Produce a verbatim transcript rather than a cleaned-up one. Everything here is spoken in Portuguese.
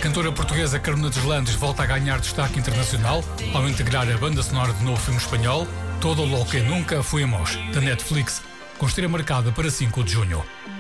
cantora portuguesa Carolina Deslandes volta a ganhar destaque internacional ao integrar a banda sonora de novo filme espanhol Todo lo que nunca fuimos, da Netflix, com estreia marcada para cinco de junho.